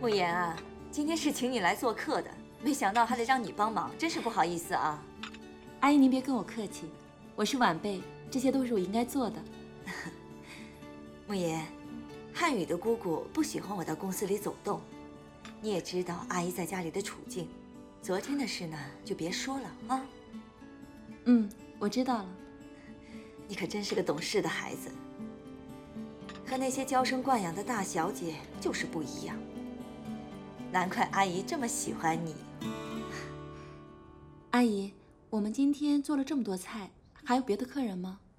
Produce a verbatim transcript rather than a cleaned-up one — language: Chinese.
慕言啊，今天是请你来做客的，没想到还得让你帮忙，真是不好意思啊。 阿姨您别跟我客气，我是晚辈，这些都是我应该做的。 慕言，汉语的姑姑不喜欢我到公司里走动，你也知道阿姨在家里的处境，昨天的事呢就别说了啊。 嗯，我知道了。 你可真是个懂事的孩子，和那些娇生惯养的大小姐就是不一样。难怪阿姨这么喜欢你。 阿姨，我们今天做了这么多菜，还有别的客人吗？